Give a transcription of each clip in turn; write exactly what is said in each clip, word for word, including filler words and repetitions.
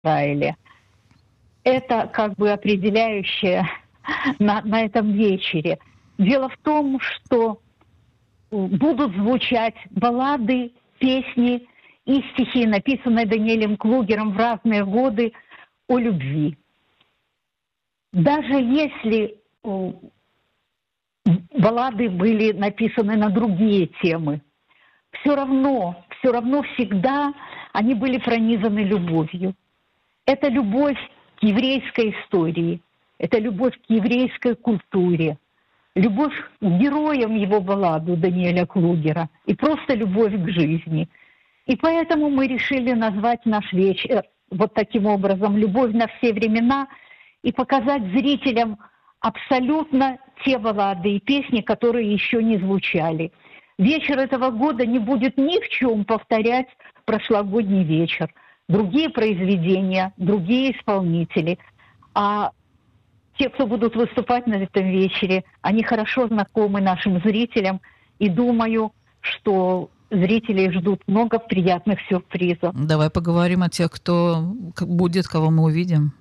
Израиле. Это как бы определяющее на, на этом вечере. Дело в том, что будут звучать баллады, песни и стихи, написанные Даниэлем Клугером в разные годы о любви. Даже если баллады были написаны на другие темы, все равно, все равно всегда они были пронизаны любовью. Это любовь к еврейской истории, это любовь к еврейской культуре, любовь к героям его баллады Даниэля Клугера и просто любовь к жизни. И поэтому мы решили назвать наш вечер вот таким образом «Любовь на все времена» и показать зрителям абсолютно те баллады и песни, которые еще не звучали. Вечер этого года не будет ни в чем повторять прошлогодний вечер. Другие произведения, другие исполнители. А те, кто будут выступать на этом вечере, они хорошо знакомы нашим зрителям. И думаю, что зрителей ждут много приятных сюрпризов. Давай поговорим о тех, кто будет, кого мы увидим.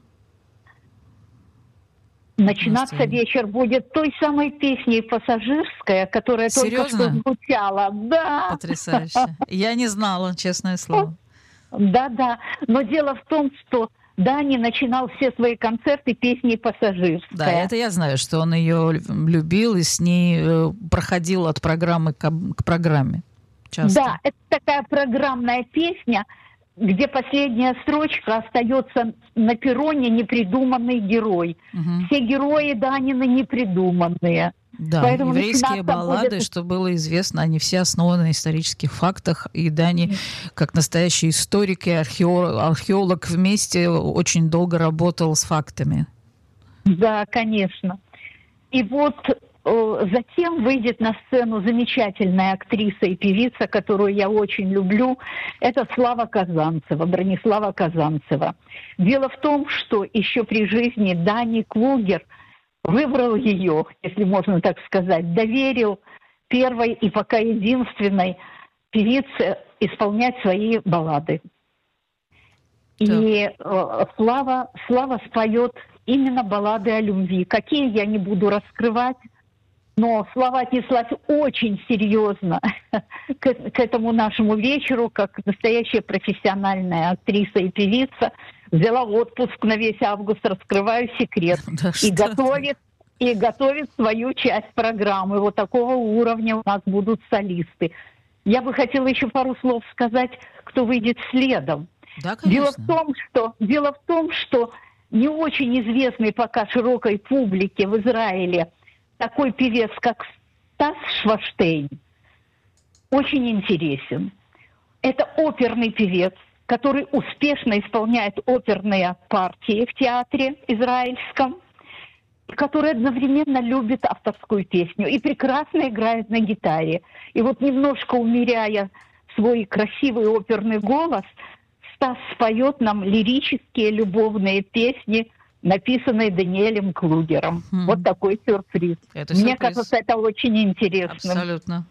Начинаться вечер будет той самой песней «Пассажирская», которая Серьезно? только что звучала. Да. Потрясающе. Я не знала, честное слово. Да-да. Но дело в том, что Дани начинал все свои концерты песней «Пассажирская». Да, это я знаю, что он ее любил и с ней проходил от программы к программе. Часто. Да, это такая программная песня, где последняя строчка остается на перроне непридуманный герой. Угу. Все герои Данины непридуманные. Да, поэтому еврейские баллады, будет... что было известно, они все основаны на исторических фактах. И Дани, как настоящий историк и археолог, археолог вместе, очень долго работал с фактами. Да, конечно. И вот э, затем выйдет на сцену замечательная актриса и певица, которую я очень люблю. Это Слава Казанцева, Бронислава Казанцева. Дело в том, что еще при жизни Дани Клугер выбрал ее, если можно так сказать, доверил первой и пока единственной певице исполнять свои баллады. И э, Слава, Слава споет именно баллады о любви. Какие я не буду раскрывать, но Слава отнеслась очень серьезно к, к этому нашему вечеру, как настоящая профессиональная актриса и певица. Взяла отпуск на весь август, раскрываю секрет, да и готовит, и готовит свою часть программы. Вот такого уровня у нас будут солисты. Я бы хотела еще пару слов сказать, кто выйдет следом. Да, дело в том, что, дело в том, что не очень известный пока широкой публике в Израиле такой певец, как Стас Шварштейн, очень интересен. Это оперный певец, который успешно исполняет оперные партии в театре израильском, который одновременно любит авторскую песню и прекрасно играет на гитаре. И вот немножко умеряя свой красивый оперный голос, Стас споет нам лирические любовные песни, написанные Даниэлем Клугером. Хм. Вот такой сюрприз. Это Мне сюрприз. кажется, это очень интересно. Абсолютно.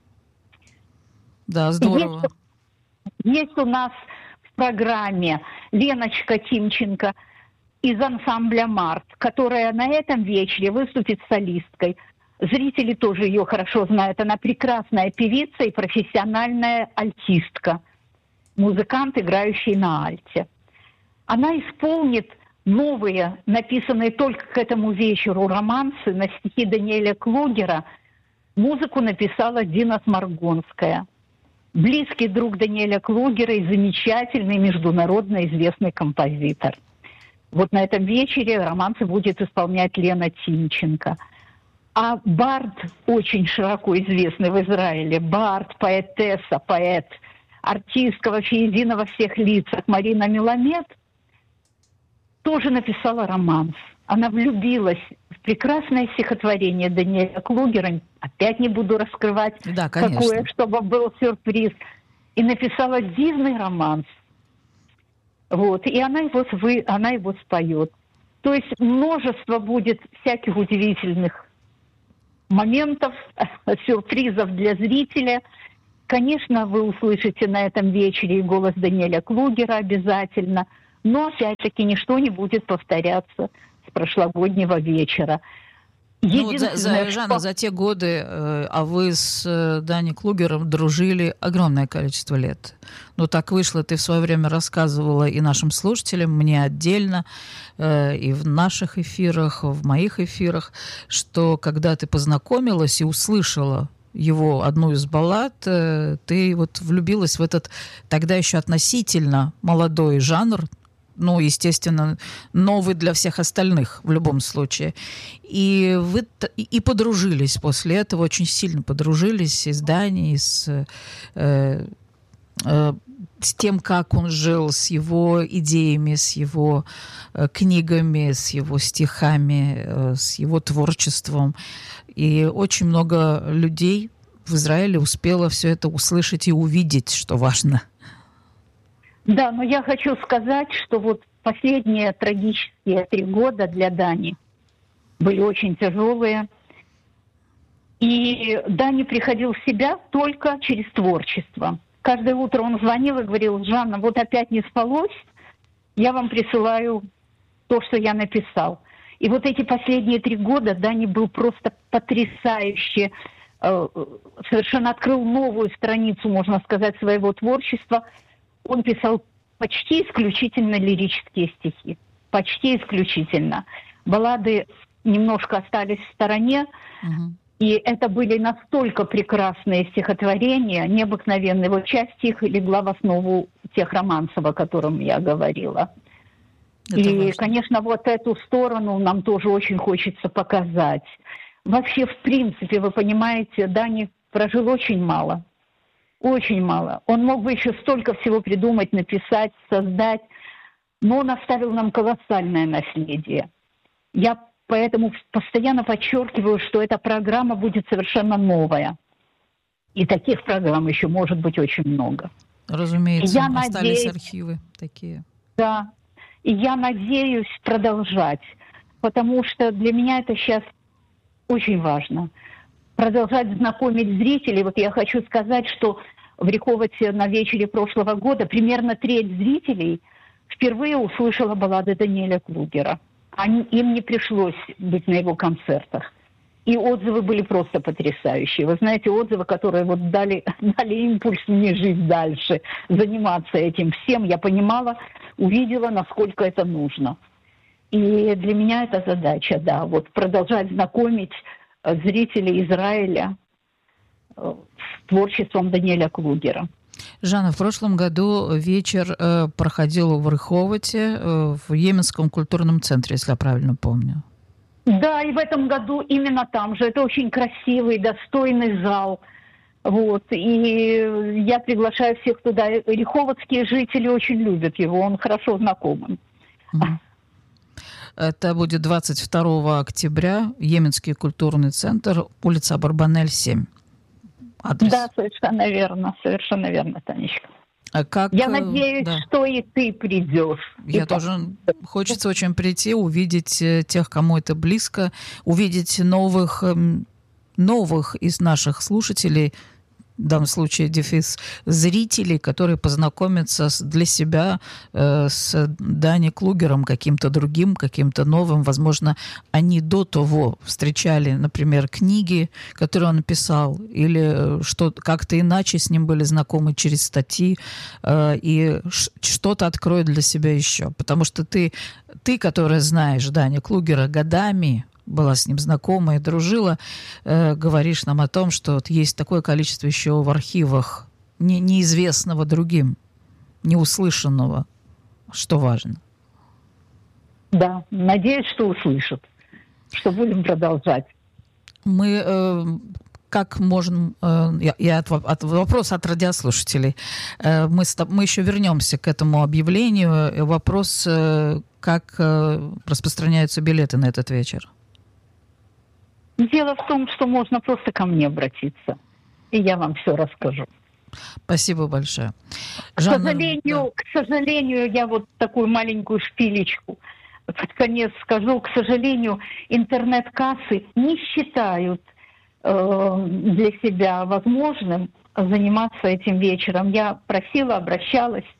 Да, здорово. Есть, есть у нас в программе Леночка Тимченко из ансамбля «Март», которая на этом вечере выступит солисткой. Зрители тоже ее хорошо знают. Она прекрасная певица и профессиональная альтистка. Музыкант, играющий на альте. Она исполнит новые, написанные только к этому вечеру, романсы на стихи Даниэля Клугера. Музыку написала Дина Сморгонская. Близкий друг Даниэля Клугера и замечательный международно известный композитор. Вот на этом вечере романсы будет исполнять Лена Тимченко. А бард, очень широко известный в Израиле, бард, поэтесса, поэт, артистка вообще едино во всех лицах Марина Меламед, тоже написала романс. Она влюбилась в прекрасное стихотворение Даниэля Клугера, опять не буду раскрывать, да, какое, чтобы был сюрприз, и написала дивный романс. Вот, и она его, вы, она его споет. То есть множество будет всяких удивительных моментов, сюрпризов для зрителя. Конечно, вы услышите на этом вечере и голос Даниэля Клугера обязательно, Но, опять-таки, ничто не будет повторяться с прошлогоднего вечера. Ну, вот за, за, Жанна, за те годы, э, а вы с э, Дани Клугером дружили огромное количество лет. Ну, так вышло, ты в свое время рассказывала и нашим слушателям, мне отдельно, э, и в наших эфирах, в моих эфирах, что когда ты познакомилась и услышала его одну из баллад, э, ты вот влюбилась в этот тогда еще относительно молодой жанр, ну, естественно, новый для всех остальных в любом случае. И вы и подружились после этого, очень сильно подружились и с Даней, и с, э, э, с тем, как он жил, с его идеями, с его э, книгами, с его стихами, э, с его творчеством. И очень много людей в Израиле успело все это услышать и увидеть, что важно. Да, но я хочу сказать, что вот последние трагические три года для Дани были очень тяжелые. И Дани приходил в себя только через творчество. Каждое утро он звонил и говорил: Жанна, вот опять не спалось, я вам присылаю то, что я написал. И вот эти последние три года Дани был просто потрясающе, э, совершенно открыл новую страницу, можно сказать, своего творчества. Он писал почти исключительно лирические стихи. Почти исключительно. Баллады немножко остались в стороне. Uh-huh. И это были настолько прекрасные стихотворения, необыкновенные. Вот часть их легла в основу тех романсов, о которых я говорила. Это и, важно. Конечно, вот эту сторону нам тоже очень хочется показать. Вообще, в принципе, вы понимаете, Дани прожил очень мало. Очень мало. Он мог бы еще столько всего придумать, написать, создать, но он оставил нам колоссальное наследие. Я поэтому постоянно подчеркиваю, что эта программа будет совершенно новая. И таких программ еще может быть очень много. Разумеется, я остались надеюсь, архивы такие. Да. И я надеюсь продолжать, потому что для меня это сейчас очень важно. Продолжать знакомить зрителей. Вот я хочу сказать, что в Реховоте на вечере прошлого года примерно треть зрителей впервые услышала баллады Даниэля Клугера. Они, им не пришлось быть на его концертах. И отзывы были просто потрясающие. Вы знаете, отзывы, которые вот дали, дали импульс мне жить дальше, заниматься этим всем. Я понимала, увидела, насколько это нужно. И для меня это задача, да, вот продолжать знакомить зрителей Израиля с творчеством Даниэля Клугера. Жанна, в прошлом году вечер э, проходил в Реховоте, э, в Йеменском культурном центре, если я правильно помню. Да, и в этом году именно там же. Это очень красивый, достойный зал. Вот. И я приглашаю всех туда. Реховотские жители очень любят его, он хорошо знаком. Это будет двадцать второго октября, Йеменский культурный центр, улица Барбанель, семь. Адрес. Да, совершенно верно, совершенно верно, Танечка. А как, я надеюсь, да. что и ты придешь. Я и тоже так. Хочется очень прийти, увидеть тех, кому это близко, увидеть новых, новых из наших слушателей, в данном случае дефис, зрителей, которые познакомятся для себя э, с Дани Клугером, каким-то другим, каким-то новым. Возможно, они до того встречали, например, книги, которые он написал, или что, как-то иначе с ним были знакомы через статьи, э, и что-то откроют для себя еще. Потому что ты, ты, которая знаешь Дани Клугера годами, была с ним знакома и дружила, э, говоришь нам о том, что вот есть такое количество еще в архивах не, неизвестного другим, неуслышанного, что важно. Да, надеюсь, что услышат, что будем продолжать. Мы, э, как можем, э, я, я от, от, вопрос от радиослушателей, э, мы, мы еще вернемся к этому объявлению. Вопрос, э, как э, распространяются билеты на этот вечер? Дело в том, что можно просто ко мне обратиться, и я вам все расскажу. Спасибо большое. К Жанна, сожалению, да. к сожалению, я вот такую маленькую шпилечку под конец скажу. К сожалению, интернет-кассы не считают э, для себя возможным заниматься этим вечером. Я просила, обращалась,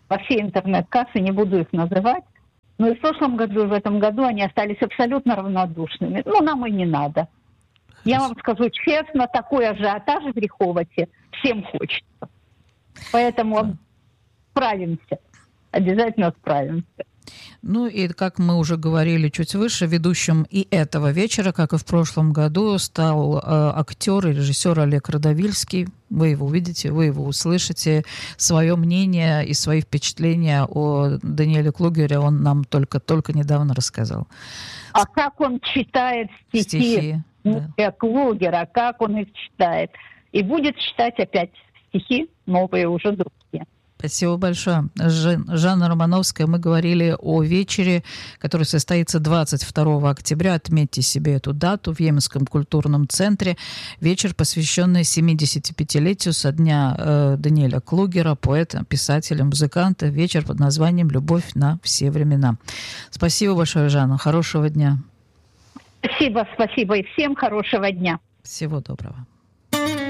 во все интернет-кассы, не буду их называть. Но и в прошлом году, и в этом году они остались абсолютно равнодушными. Ну, нам и не надо. Я вам скажу честно, такой ажиотаж в Риховоте всем хочется. Поэтому справимся. Обязательно справимся. Ну и, как мы уже говорили чуть выше, ведущим и этого вечера, как и в прошлом году, стал э, актер и режиссер Олег Радовильский. Вы его увидите, вы его услышите. Свое мнение и свои впечатления о Даниэле Клугере он нам только-только недавно рассказал. А как он читает стихи, стихи да. Клугера, как он их читает. И будет читать опять стихи новые, уже другие. Спасибо большое. Жанна Романовская. Мы говорили о вечере, который состоится двадцать второго октября. Отметьте себе эту дату в Йеменском культурном центре. Вечер, посвященный семидесятипятилетию со дня э, Даниэля Клугера, поэта, писателя, музыканта. Вечер под названием «Любовь на все времена». Спасибо большое, Жанна. Хорошего дня. Спасибо, спасибо и всем хорошего дня. Всего доброго.